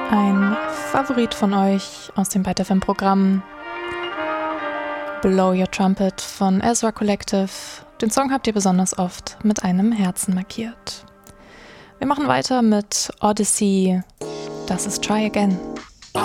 Ein Favorit von euch aus dem Byte FM Programm, Blow Your Trumpet von Ezra Collective. Den Song habt ihr besonders oft mit einem Herzen markiert. Wir machen weiter mit Odyssey. Das ist Try Again.